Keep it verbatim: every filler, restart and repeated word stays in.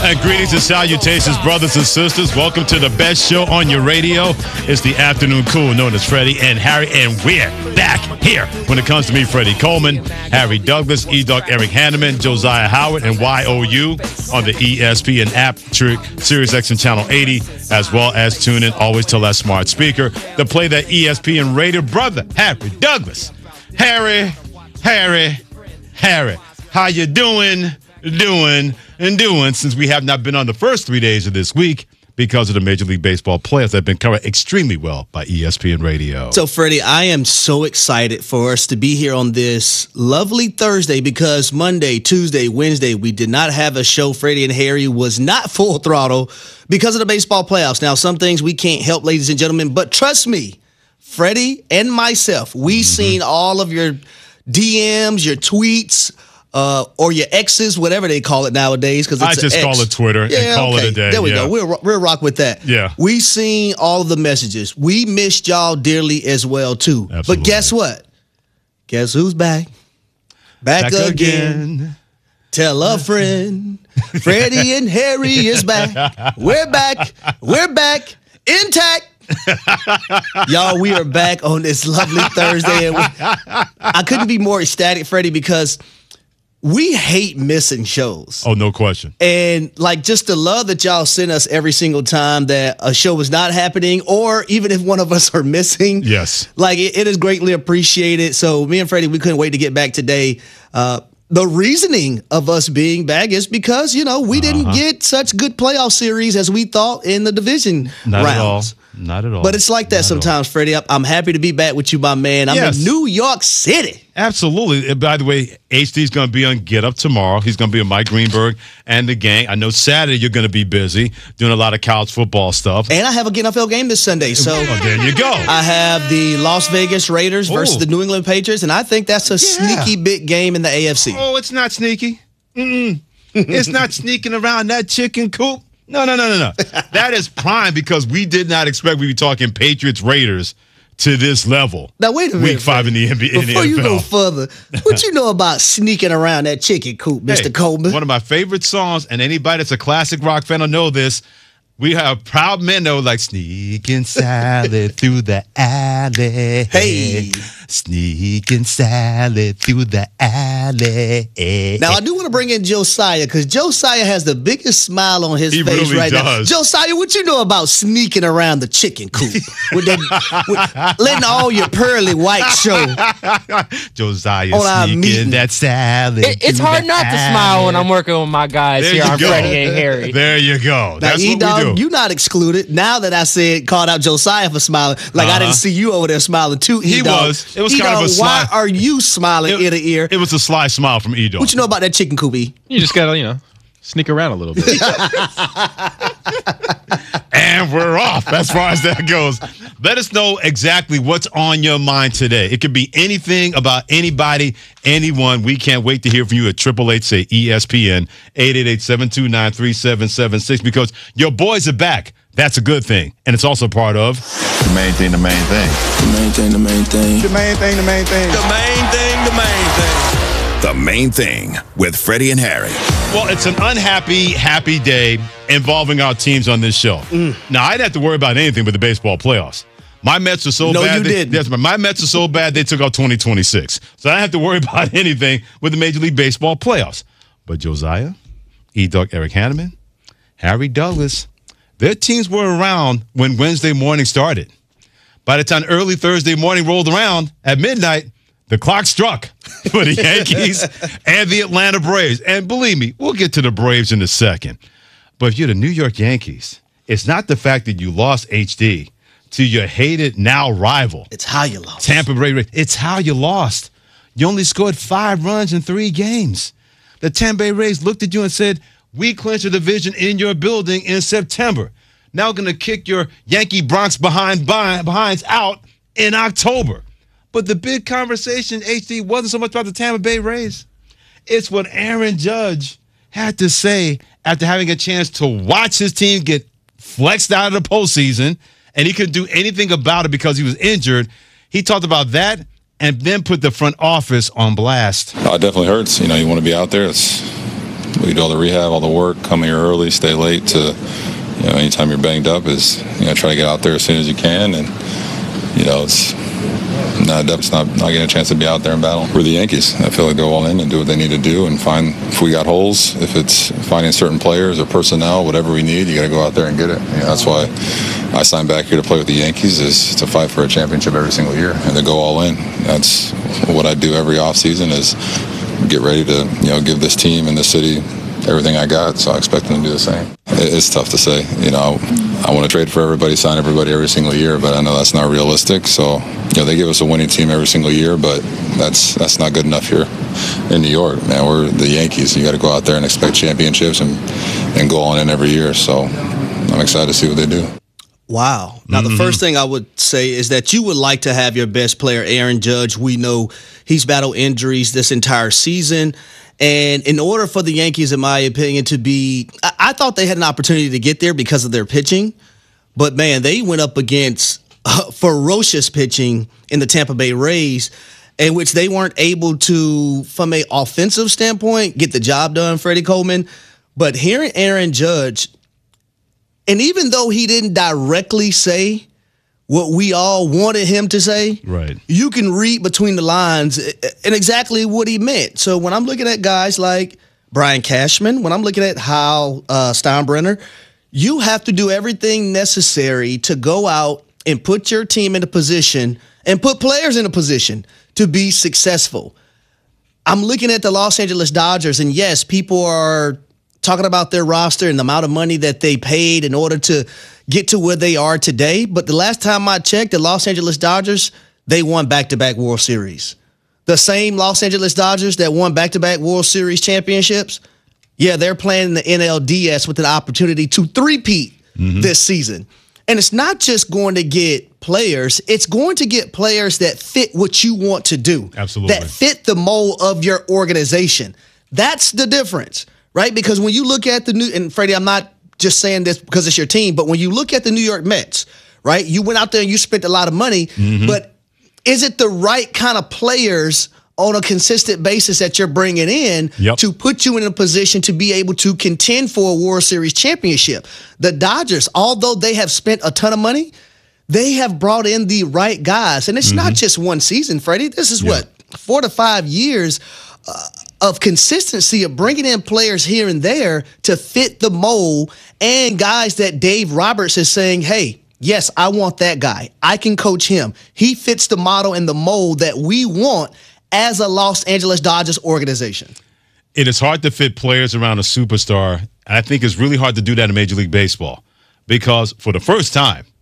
And greetings and salutations, brothers and sisters. Welcome to the best show on your radio. It's the Afternoon Cool, known as Freddie and Harry, and we're back here. When it comes to me, Freddie Coleman, Harry Douglas, E-Dog Eric Hanneman, Josiah Howard, and Y O U on the E S P N app, Sirius X M Channel eighty, as well as tune in always to that smart speaker to play that E S P N radio. Brother, Harry Douglas. Harry, Harry, Harry, how you doing, doing, and doing since we have not been on the first three days of this week because of the Major League Baseball playoffs that have been covered extremely well by E S P N Radio. So, Freddie, I am so excited for us to be here on this lovely Thursday because Monday, Tuesday, Wednesday, we did not have a show. Freddie and Harry was not full throttle because of the baseball playoffs. Now, some things we can't help, ladies and gentlemen, but trust me, Freddie and myself, we mm-hmm. seen all of your D Ms, your tweets, Uh, or your exes, whatever they call it nowadays. Because I just X. call it Twitter yeah, and call okay. it a day. There we yeah. go. We'll, we'll rock with that. Yeah. We seen all of the messages. We missed y'all dearly as well, too. Absolutely. But guess what? Guess who's back? Back, back again. again. Tell a friend. Freddie and Harry is back. We're back. We're back. Intact. Y'all, we are back on this lovely Thursday. And we, I couldn't be more ecstatic, Freddie, because we hate missing shows. Oh, no question. And like just the love that y'all send us every single time that a show is not happening, or even if one of us are missing. Yes. Like it, it is greatly appreciated. So me and Freddie, we couldn't wait to get back today. Uh, the reasoning of us being back is because, you know, we uh-huh. didn't get such good playoff series as we thought in the division not rounds. At all. Not at all. But it's like that Not sometimes, Freddie. I'm happy to be back with you, my man. I'm yes. in New York City. Absolutely. By the way, H D's going to be on Get Up tomorrow. He's going to be with Mike Greenberg and the gang. I know Saturday you're going to be busy doing a lot of college football stuff. And I have a N F L game this Sunday. So oh, there you go. I have the Las Vegas Raiders versus Ooh. the New England Patriots, and I think that's a yeah. sneaky big game in the A F C. Oh, it's not sneaky. Mm-mm. It's not sneaking around that chicken coop. No, no, no, no, no. That is prime because we did not expect we'd be talking Patriots Raiders to this level. Now, wait a minute. Week five in the N B A. Before in the you N F L. go further, what you know about sneaking around that chicken coop, Mister Hey, Coleman? One of my favorite songs, and anybody that's a classic rock fan will know this. We have proud men though, like sneaking salad through the alley. Hey, sneaking salad through the alley. Now I do want to bring in Josiah because Josiah has the biggest smile on his he face really right does. now. Josiah, what you know about sneaking around the chicken coop with that, with letting all your pearly white show? Josiah on sneaking that salad. It, it's hard not alley. to smile when I'm working with my guys there here on go. Freddie and Harry. There you go. Now, That's E-Dog, what we do. you not excluded. Now that I said called out Josiah for smiling, like uh-huh. I didn't see you over there smiling too. He E-Dog. was. It was E-Dog, kind of a sly. why are you smiling it, ear to ear? It was a sly smile from E-Dog. What you know about that chicken coop? E? You just gotta, you know, sneak around a little bit. And we're off as far as that goes. Let us know exactly what's on your mind today. It could be anything about anybody, anyone. We can't wait to hear from you at eight eight eight, say E S P N, eight eight eight, seven two nine, three seven seven six, because your boys are back. That's a good thing. And it's also part of the main thing, the main thing. The main thing, the main thing. The main thing, the main thing. The main thing, the main thing. The Main Thing with Freddie and Harry. Well, it's an unhappy, happy day involving our teams on this show. Mm. Now, I didn't have to worry about anything but the baseball playoffs. My Mets are so no, bad. You they, didn't. Yes, my Mets are so bad they took out twenty twenty-six. So I didn't have to worry about anything with the Major League Baseball playoffs. But Josiah, E-Dog Eric Hanneman, Harry Douglas, their teams were around when Wednesday morning started. By the time early Thursday morning rolled around at midnight, the clock struck for the Yankees and the Atlanta Braves. And believe me, we'll get to the Braves in a second. But if you're the New York Yankees, it's not the fact that you lost H D to your hated now rival. It's how you lost. Tampa Bay Rays. It's how you lost. You only scored five runs in three games. The Tampa Bay Rays looked at you and said, we clinched a division in your building in September. Now going to kick your Yankee Bronx behind behinds out in October. But the big conversation, H D, wasn't so much about the Tampa Bay Rays. It's what Aaron Judge had to say after having a chance to watch his team get flexed out of the postseason, and he couldn't do anything about it because he was injured. He talked about that and then put the front office on blast. Oh, it definitely hurts. You know, you want to be out there. It's we do all the rehab, all the work, come here early, stay late to, you know, anytime you're banged up is, you know, try to get out there as soon as you can. And, you know, it's not, it's not, not getting a chance to be out there and battle. We're the Yankees. I feel like go all in and do what they need to do and find, if we got holes, if it's finding certain players or personnel, whatever we need, you got to go out there and get it. You know, that's why I signed back here to play with the Yankees, is to fight for a championship every single year and to go all in. That's what I do every offseason, is get ready to, you know, give this team and this city everything I got, so I expect them to do the same. It's tough to say. You know, I want to trade for everybody, sign everybody every single year, but I know that's not realistic. So, you know, they give us a winning team every single year, but that's that's not good enough here in New York. Man, we're the Yankees. You got to go out there and expect championships and, and go on in every year. So I'm excited to see what they do. Wow. Now, Mm-hmm. the first thing I would say is that you would like to have your best player, Aaron Judge. We know he's battled injuries this entire season. And in order for the Yankees, in my opinion, to be, I, I thought they had an opportunity to get there because of their pitching. But, man, they went up against uh, ferocious pitching in the Tampa Bay Rays, in which they weren't able to, from an offensive standpoint, get the job done, Freddie Coleman. But hearing Aaron Judge, and even though he didn't directly say what we all wanted him to say, Right. you can read between the lines and exactly what he meant. So when I'm looking at guys like Brian Cashman, when I'm looking at Hal uh, Steinbrenner, you have to do everything necessary to go out and put your team in a position and put players in a position to be successful. I'm looking at the Los Angeles Dodgers, and yes, people are talking about their roster and the amount of money that they paid in order to get to where they are today. But the last time I checked, the Los Angeles Dodgers, they won back-to-back World Series. The same Los Angeles Dodgers that won back-to-back World Series championships, yeah, they're playing the N L D S with an opportunity to three-peat mm-hmm. this season. And it's not just going to get players, it's going to get players that fit what you want to do. Absolutely. That fit the mold of your organization. That's the difference, right? Because when you look at the new, and Freddie, I'm not just saying this because it's your team, but when you look at the New York Mets, right? You went out there and you spent a lot of money, mm-hmm. but is it the right kind of players on a consistent basis that you're bringing in yep. to put you in a position to be able to contend for a World Series championship? The Dodgers, although they have spent a ton of money, they have brought in the right guys. And it's mm-hmm. not just one season, Freddie. This is yeah. what, four to five years uh, of consistency of bringing in players here and there to fit the mold, and guys that Dave Roberts is saying, hey, yes, I want that guy. I can coach him. He fits the model and the mold that we want as a Los Angeles Dodgers organization. It is hard to fit players around a superstar. And I think it's really hard to do that in Major League Baseball, because for the first time,